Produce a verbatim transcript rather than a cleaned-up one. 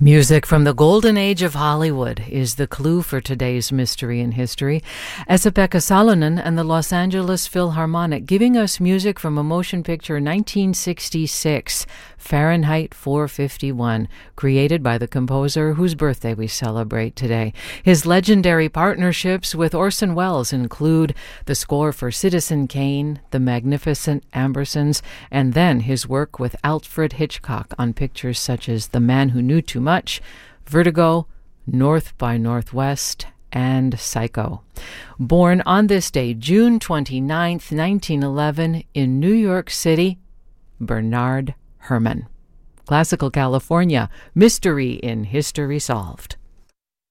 Music from the golden age of Hollywood is the clue for today's Mystery in History. Esa-Pekka Salonen and the Los Angeles Philharmonic giving us music from a motion picture nineteen sixty-six, Fahrenheit four fifty-one, created by the composer whose birthday we celebrate today. His legendary partnerships with Orson Welles include the score for Citizen Kane, The Magnificent Ambersons, and then his work with Alfred Hitchcock on pictures such as The Man Who Knew Too Much, Vertigo, North by Northwest, and Psycho. Born on this day, June twenty-ninth, nineteen eleven, in New York City, Bernard Herrmann. Classical California, Mystery in History Solved.